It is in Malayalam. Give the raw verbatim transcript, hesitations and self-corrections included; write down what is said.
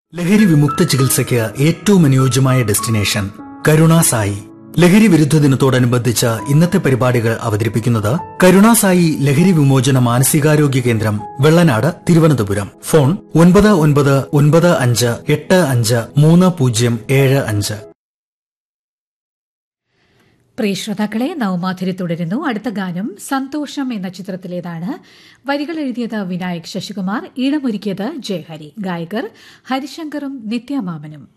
ലഹരി വിമുക്ത ചികിത്സയ്ക്ക് ഏറ്റവും അനുയോജ്യമായ ഡെസ്റ്റിനേഷൻ കരുണാസായി. ലഹരി വിരുദ്ധ ദിനത്തോടനുബന്ധിച്ച് ഇന്നത്തെ പരിപാടികൾ അവതരിപ്പിക്കുന്നത് കരുണാസായി ലഹരി വിമോചന മാനസികാരോഗ്യ കേന്ദ്രം, വെള്ളനാട്, തിരുവനന്തപുരം. ഫോൺ ഒൻപത് ഒൻപത് ഒൻപത് അഞ്ച് എട്ട് അഞ്ച് മൂന്ന് പൂജ്യം ഏഴ് അഞ്ച്. പ്രിയ ശ്രോതാക്കളെ, നവമാധുരി തുടരുന്നു. അടുത്ത ഗാനം സന്തോഷം എന്ന ചിത്രത്തിലേതാണ്. വരികൾ എഴുതിയത് വിനായക് ശശികുമാർ, ഈണമൊരുക്കിയത് ജയഹരി. ഗായകർ ഹരിശങ്കറും നിത്യമാമനും.